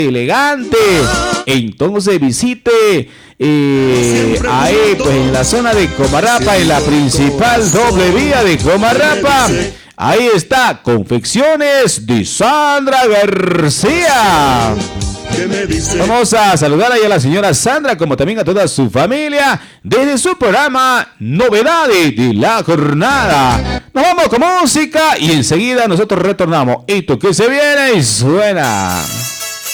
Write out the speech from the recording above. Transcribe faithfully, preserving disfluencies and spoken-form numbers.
elegante. Entonces visite eh, ahí pues en la zona de Comarapa, en la principal doble vía de Comarapa. Ahí está, Confecciones de Sandra García. Vamos a saludar ahí a la señora Sandra, como también a toda su familia, desde su programa Novedades de la Jornada. Nos vamos con música y enseguida nosotros retornamos. Esto que se viene y suena.